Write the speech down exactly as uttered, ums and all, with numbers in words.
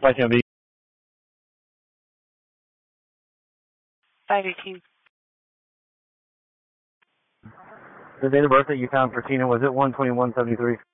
five ten B. five eighteen. The date of birth that you found for Tina, was it one twenty-one seventy-three?